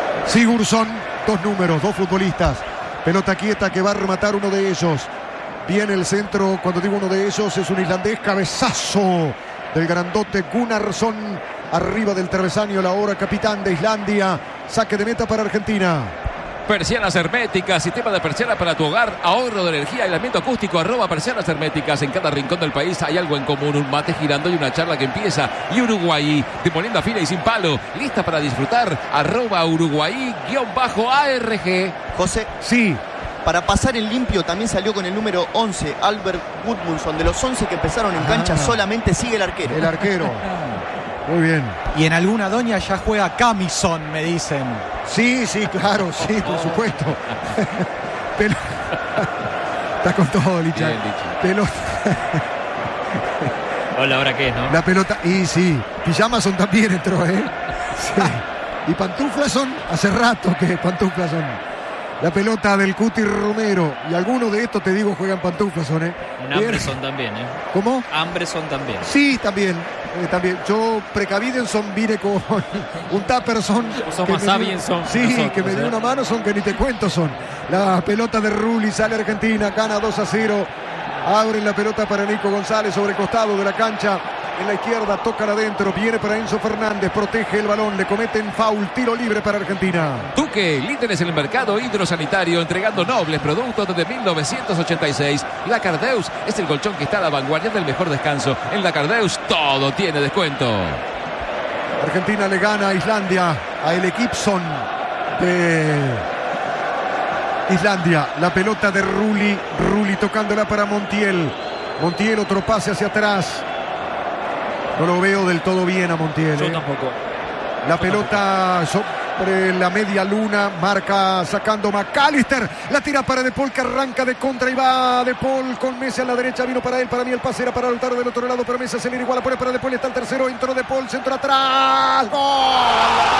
Sigurdsson, 2 números, 2 futbolistas. Pelota quieta que va a rematar uno de ellos. Viene el centro, cuando digo uno de ellos, es un islandés. Cabezazo del grandote Gunnarsson. Arriba del travesaño, la hora capitán de Islandia. Saque de meta para Argentina. Persianas herméticas, sistema de persianas para tu hogar, ahorro de energía, aislamiento acústico, @persianas herméticas. En cada rincón del país hay algo en común, un mate girando y una charla que empieza. Y Uruguay, de molienda fina y sin palo, lista para disfrutar, @Uruguay_ARG. José, Sí, para pasar en limpio también salió con el número 11, Albert Gudmundsson. De los 11 que empezaron en cancha, solamente sigue el arquero. el arquero. Muy bien. Y en alguna doña ya juega Camison, me dicen. Sí, claro, sí, por supuesto. Está con todo, Licha. Bien, Licha. Pelota. Hola, ¿ahora qué es, no? La pelota. Y sí, Pijamason también entró, ¿eh? Sí. Y Pantuflason, hace rato que Pantuflason. La pelota del Cuti Romero. Y algunos de estos, te digo, juegan Pantuflason, ¿eh? Un Ambreson también, ¿eh? ¿Cómo? Ambreson también. Sí, también. También. Yo, precavidenson, vine con un Tupperson. Sos que más me dio- Sabienson que Sí, nosotros, que me dio ¿eh? una mano, son que ni te cuento son. La pelota de Rulli, sale Argentina, gana 2-0. Abren la pelota para Nico González sobre el costado de la cancha. En la izquierda, tocan adentro, viene para Enzo Fernández, protege el balón, le cometen foul, tiro libre para Argentina. Duque, líderes en el mercado hidrosanitario, entregando nobles productos desde 1986. La Cardeus es el colchón que está a la vanguardia del mejor descanso. En la Cardeus todo tiene descuento. Argentina le gana a Islandia, a el Equipson de Islandia. La pelota de Rulli, Rulli tocándola para Montiel. Montiel, otro pase hacia atrás. No lo veo del todo bien a Montiel. Yo tampoco. La pelota sobre la media luna, marca sacando McAllister, la tira para De Paul que arranca de contra y va De Paul con Messi a la derecha, vino para él, para mí el pase era para Lautaro del otro lado, pero Messi se le iguala, pone para De Paul, está el tercero, entró De Paul, centro atrás, ¡gol!